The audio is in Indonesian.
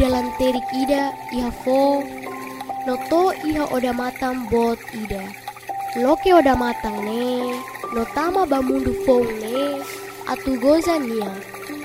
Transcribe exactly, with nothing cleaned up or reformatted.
dalam terik ida iha fo noto iha oda matang bot ida. Loke oda matang ne, notama bamundu fong ne, atu goza nia,